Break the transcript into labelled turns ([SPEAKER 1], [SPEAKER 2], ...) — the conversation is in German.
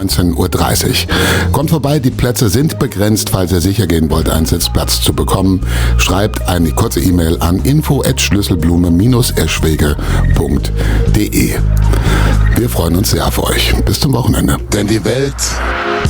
[SPEAKER 1] 19:30 Uhr. Kommt vorbei, die Plätze sind begrenzt. Falls ihr sicher gehen wollt, einen Sitzplatz zu bekommen, schreibt eine kurze E-Mail an info@schlüsselblume-eschwege.de. Wir freuen uns sehr auf euch. Bis zum Wochenende. Denn die Welt